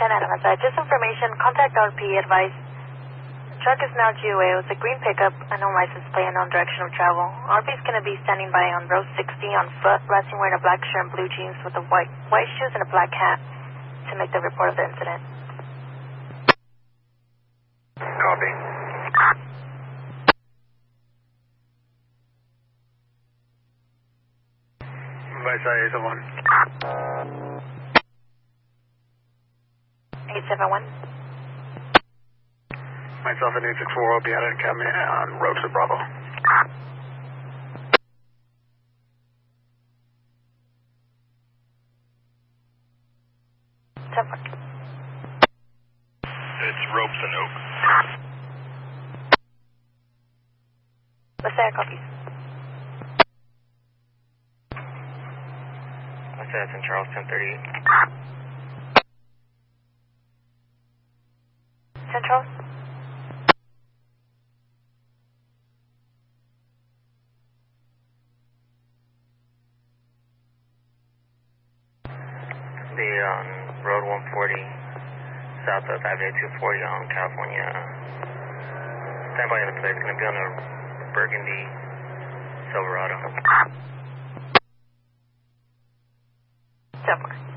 Adam, just information, contact RP, advice. Truck is now GOA with a green pickup, unknown license plate, unknown direction of travel. RP is going to be standing by on row 60 on foot, last seen wearing a black shirt and blue jeans with a white shoes and a black hat to make the report of the incident. Copy. Advice I-871. 871. Myself and 864 will be out of Academy on road to Bravo. It's Ropes and Oak. Let's say copies. I said it's in Charles 1038. Central? The Road 140, south of Avenue 240 on California. Stand by the place, going to be on a Burgundy Silverado. 10-4.